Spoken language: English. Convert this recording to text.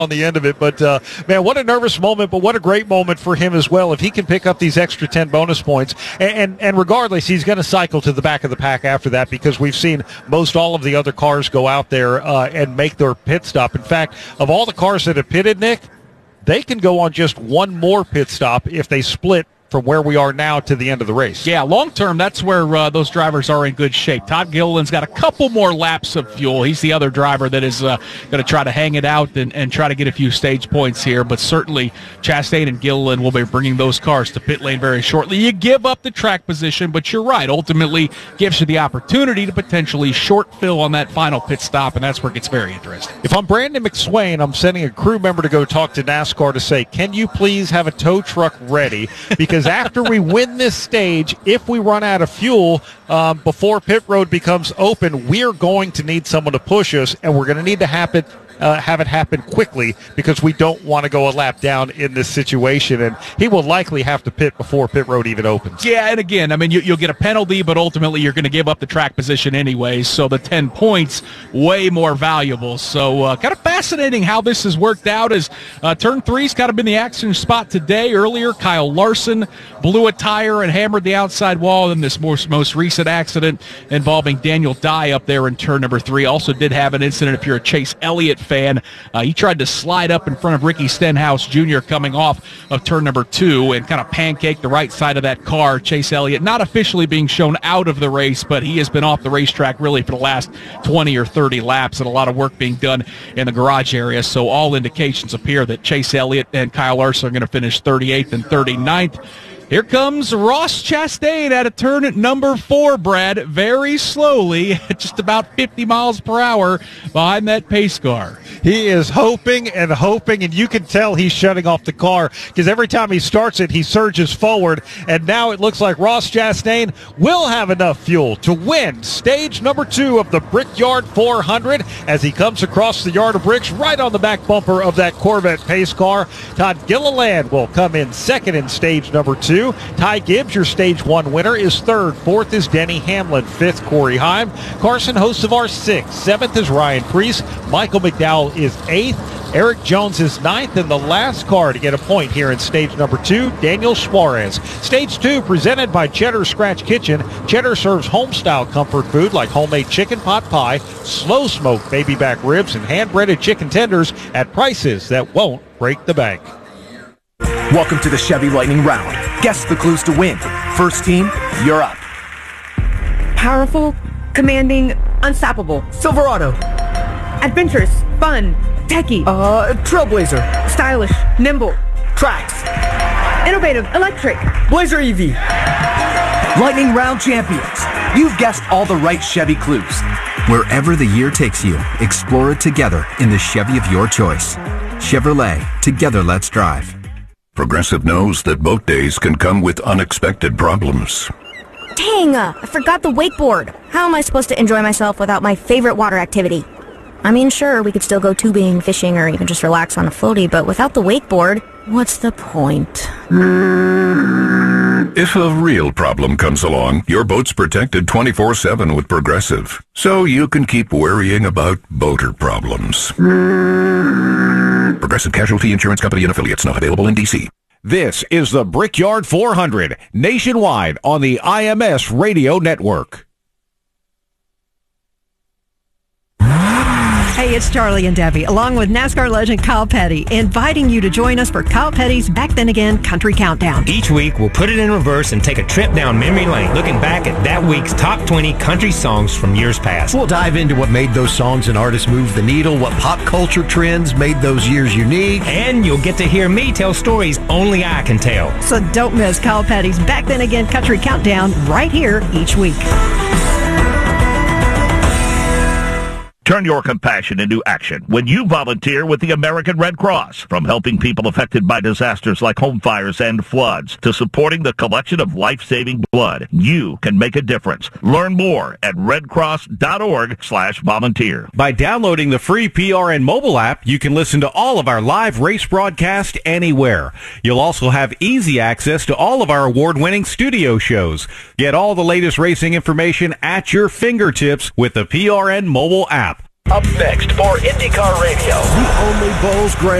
on the end of it. But, man, what a nervous moment, but what a great moment for him as well. If he can pick up these extra 10 bonus points, and regardless, he's going to cycle to the back of the pack after that because we've seen most all of the other cars go out there and make their pit stop. In fact, of all the cars that have pitted, Nick, they can go on just one more pit stop if they split from where we are now to the end of the race. Yeah, long term, that's where those drivers are in good shape. Todd Gilliland's got a couple more laps of fuel. He's the other driver that is going to try to hang it out and try to get a few stage points here, but certainly Chastain and Gilliland will be bringing those cars to pit lane very shortly. You give up the track position, but you're right. Ultimately, gives you the opportunity to potentially short fill on that final pit stop, and that's where it gets very interesting. If I'm Brandon McSwain, I'm sending a crew member to go talk to NASCAR to say, can you please have a tow truck ready? Because after we win this stage, if we run out of fuel before pit road becomes open, we're going to need someone to push us, and we're going to need to have it happen quickly because we don't want to go a lap down in this situation. And he will likely have to pit before pit road even opens. Yeah, and again, I mean, you'll get a penalty, but ultimately you're going to give up the track position anyway. So the 10 points, way more valuable. So kind of fascinating how this has worked out as turn 3's kind of been the action spot today. Earlier, Kyle Larson blew a tire and hammered the outside wall in this most recent accident involving Daniel Dye up there in turn number 3. Also did have an incident if you're a Chase Elliott fan. He tried to slide up in front of Ricky Stenhouse Jr. coming off of turn number 2 and kind of pancake the right side of that car. Chase Elliott not officially being shown out of the race, but he has been off the racetrack really for the last 20 or 30 laps and a lot of work being done in the garage area. So all indications appear that Chase Elliott and Kyle Larson are going to finish 38th and 39th. Here comes Ross Chastain at a turn at number 4, Brad, very slowly, at just about 50 miles per hour behind that pace car. He is hoping, and you can tell he's shutting off the car because every time he starts it, he surges forward, and now it looks like Ross Chastain will have enough fuel to win stage number 2 of the Brickyard 400 as he comes across the yard of bricks right on the back bumper of that Corvette pace car. Todd Gilliland will come in second in stage number 2. Ty Gibbs, your stage 1 winner, is 3rd. 4th is Denny Hamlin. 5th, Corey Heim. Carson Hocevar 6th. 7th is Ryan Preece. Michael McDowell is 8th. Eric Jones is 9th. And the last car to get a point here in stage number 2, Daniel Suarez. Stage 2 presented by Cheddar Scratch Kitchen. Cheddar serves home-style comfort food like homemade chicken pot pie, slow-smoked baby back ribs, and hand-breaded chicken tenders at prices that won't break the bank. Welcome to the Chevy Lightning Round. Guess the clues to win. First team, you're up. Powerful, commanding, unstoppable. Silverado. Adventurous, fun, techie. Trailblazer. Stylish, nimble. Trax. Innovative, electric. Blazer EV. Lightning Round champions. You've guessed all the right Chevy clues. Wherever the year takes you, explore it together in the Chevy of your choice. Chevrolet, together let's drive. Progressive knows that boat days can come with unexpected problems. Dang, I forgot the wakeboard. How am I supposed to enjoy myself without my favorite water activity? I mean, sure, we could still go tubing, fishing, or even just relax on a floaty, but without the wakeboard, what's the point? If a real problem comes along, your boat's protected 24/7 with Progressive, so you can keep worrying about boater problems. Progressive Casualty Insurance Company and Affiliates, not available in D.C. This is the Brickyard 400, nationwide on the IMS Radio Network. Hey, it's Charlie and Debbie, along with NASCAR legend Kyle Petty, inviting you to join us for Kyle Petty's Back Then Again Country Countdown. Each week, we'll put it in reverse and take a trip down memory lane, looking back at that week's top 20 country songs from years past. We'll dive into what made those songs and artists move the needle, what pop culture trends made those years unique. And you'll get to hear me tell stories only I can tell. So don't miss Kyle Petty's Back Then Again Country Countdown right here each week. Turn your compassion into action when you volunteer with the American Red Cross. From helping people affected by disasters like home fires and floods to supporting the collection of life-saving blood, you can make a difference. Learn more at redcross.org/volunteer. By downloading the free PRN mobile app, you can listen to all of our live race broadcast anywhere. You'll also have easy access to all of our award-winning studio shows. Get all the latest racing information at your fingertips with the PRN mobile app. Up next for IndyCar Radio. The only Bulls Grand